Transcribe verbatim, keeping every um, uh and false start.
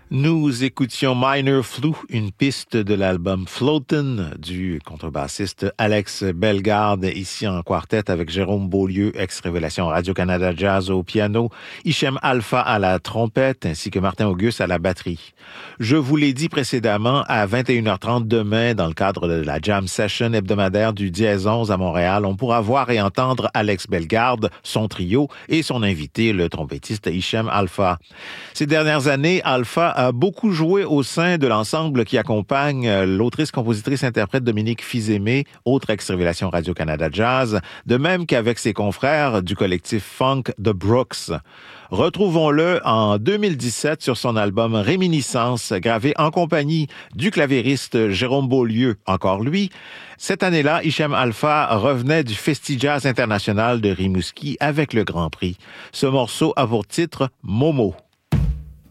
Nous écoutions Minor Flou, une piste de l'album Floatin' du contrebassiste Alex Bellegarde, ici en quartet avec Jérôme Beaulieu, ex-Révélation Radio-Canada Jazz au piano, Hichem Alpha à la trompette, ainsi que Martin Auguste à la batterie. Je vous l'ai dit précédemment, à vingt et une heures trente demain, dans le cadre de la Jam Session hebdomadaire du Dièse onze à Montréal, on pourra voir et entendre Alex Bellegarde, son trio et son invité, le trompettiste Hichem Alpha. Ces dernières années, Alpha a beaucoup joué au sein de l'ensemble qui accompagne l'autrice, compositrice, interprète Dominique Fils-Aimé, autre ex-Révélation Radio-Canada Jazz, de même qu'avec ses confrères du collectif funk The Brooks. Retrouvons-le en deux mille dix-sept sur son album Réminiscence, gravé en compagnie du claviériste Jérôme Beaulieu, encore lui. Cette année-là, Hichem Alpha revenait du Festi-Jazz International de Rimouski avec le Grand Prix. Ce morceau a pour titre Momo.